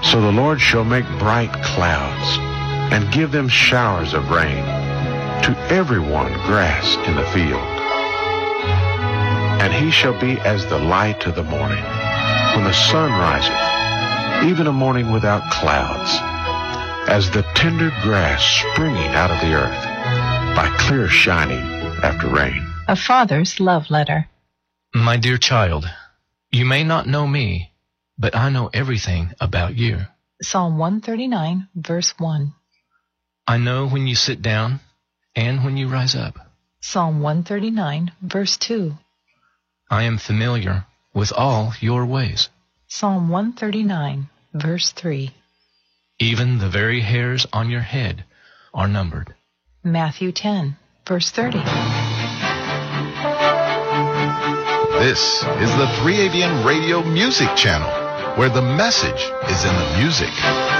So the Lord shall make bright clouds, and give them showers of rain, to everyone grass in the field. And he shall be as the light of the morning, when the sun riseth, even a morning without clouds, as the tender grass springing out of the earth, by clear shining after rain. A father's love letter. My dear child, you may not know me, but I know everything about you. Psalm 139, verse 1. I know when you sit down and when you rise up. Psalm 139, verse 2. I am familiar with all your ways. Psalm 139, verse 3. Even the very hairs on your head are numbered. Matthew 10, verse 30. This is the 3ABN Radio Music Channel, where the message is in the music.